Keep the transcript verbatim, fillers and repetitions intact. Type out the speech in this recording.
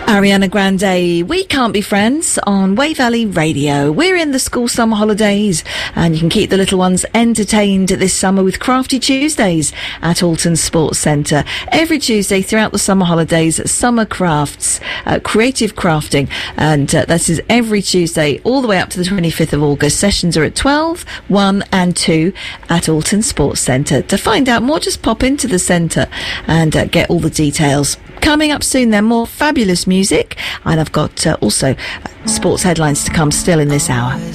Ariana Grande, We Can't Be Friends on Way Valley Radio. We're in the school summer holidays and you can keep the little ones entertained this summer with Crafty Tuesdays at Alton Sports Centre. Every Tuesday throughout the summer holidays, summer crafts, uh, creative crafting, and uh, this is every Tuesday all the way up to the twenty-fifth of August. Sessions are at twelve, one and two at Alton Sports Centre. To find out more, just pop into the centre and uh, get all the details. Coming up soon then, more fabulous music, and I've got uh, also uh, sports headlines to come still in this hour.